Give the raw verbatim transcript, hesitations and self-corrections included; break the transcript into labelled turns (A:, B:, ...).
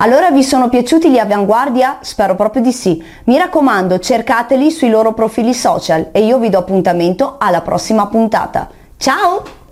A: Allora vi sono piaciuti gli Avanguardia? Spero proprio di sì. Mi raccomando, cercateli sui loro profili social e io vi do appuntamento alla prossima puntata. Ciao!